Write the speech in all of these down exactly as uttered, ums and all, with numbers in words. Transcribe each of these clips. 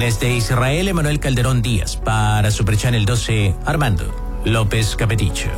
Desde Israel, Emanuel Calderón Díaz. Para Super Channel doce, Armando López Capeticho.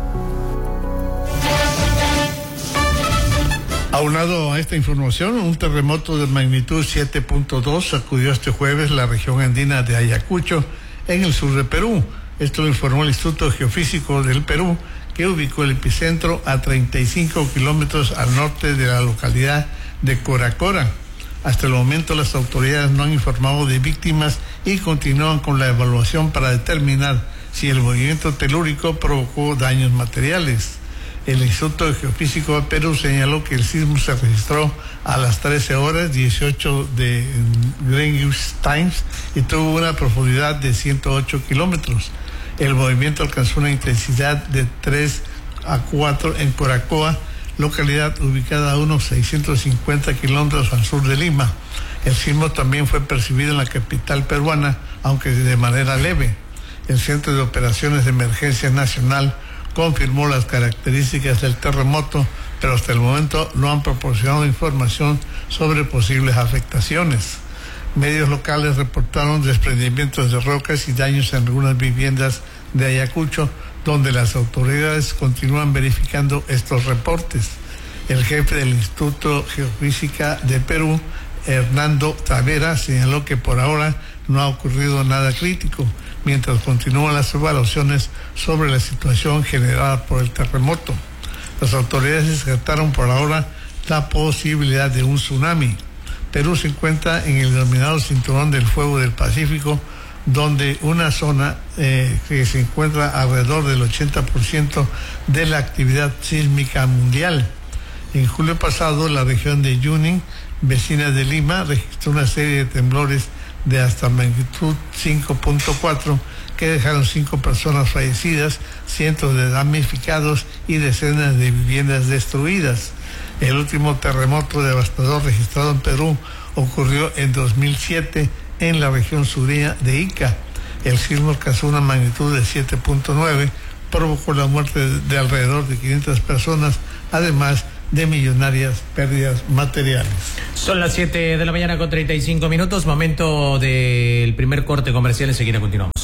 Aunado a esta información, un terremoto de magnitud siete punto dos sacudió este jueves la región andina de Ayacucho, en el sur de Perú. Esto lo informó el Instituto Geofísico del Perú, que ubicó el epicentro a treinta y cinco kilómetros al norte de la localidad de Coracora. Hasta el momento las autoridades no han informado de víctimas y continúan con la evaluación para determinar si el movimiento telúrico provocó daños materiales. El Instituto Geofísico de Perú señaló que el sismo se registró a las trece horas dieciocho de Greenwich Times y tuvo una profundidad de ciento ocho kilómetros. El movimiento alcanzó una intensidad de tres a cuatro en Coracoa, localidad ubicada a unos seiscientos cincuenta kilómetros al sur de Lima. El sismo también fue percibido en la capital peruana, aunque de manera leve. El Centro de Operaciones de Emergencia Nacional confirmó las características del terremoto, pero hasta el momento no han proporcionado información sobre posibles afectaciones. Medios locales reportaron desprendimientos de rocas y daños en algunas viviendas de Ayacucho, donde las autoridades continúan verificando estos reportes. El jefe del Instituto Geofísica de Perú, Hernando Tavera, señaló que por ahora no ha ocurrido nada crítico, mientras continúan las evaluaciones sobre la situación generada por el terremoto. Las autoridades descartaron por ahora la posibilidad de un tsunami. Perú se encuentra en el denominado Cinturón del Fuego del Pacífico, donde una zona eh, que se encuentra alrededor del ochenta por ciento de la actividad sísmica mundial. En julio pasado, la región de Junín, vecina de Lima, registró una serie de temblores de hasta magnitud cinco punto cuatro que dejaron cinco personas fallecidas, cientos de damnificados y decenas de viviendas destruidas. El último terremoto devastador registrado en Perú ocurrió en dos mil siete en la región sureña de Ica. El sismo alcanzó una magnitud de siete punto nueve, provocó la muerte de alrededor de quinientas personas, además de millonarias pérdidas materiales. Son las siete de la mañana con treinta y cinco minutos, momento del primer corte comercial, enseguida continuamos.